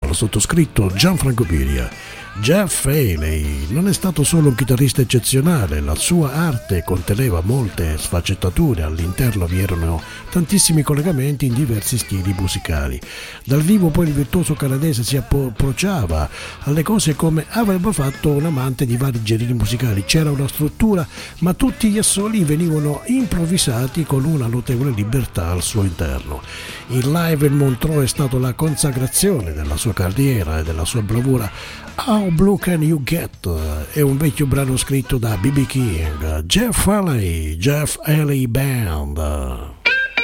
dal sottoscritto Gianfranco Piria. Jeff Haley non è stato solo un chitarrista eccezionale, la sua arte conteneva molte sfaccettature, all'interno vi erano tantissimi collegamenti in diversi stili musicali. Dal vivo poi il virtuoso canadese si approcciava alle cose come avrebbe fatto un amante di vari generi musicali, c'era una struttura ma tutti gli assoli venivano improvvisati con una notevole libertà al suo interno. Il live in Montreux è stato la consacrazione della sua carriera e della sua bravura. How Blue Can You Get è un vecchio brano scritto da B.B. King, Jeff Haley Band.